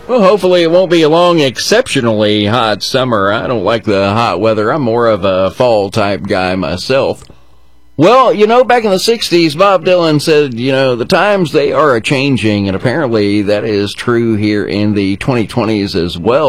Well, hopefully it won't be a long, exceptionally hot summer. I don't like the hot weather. I'm more of a fall type guy myself. Well, back in the 60s, Bob Dylan said, the times, they are a-changing, and apparently that is true here in the 2020s as well.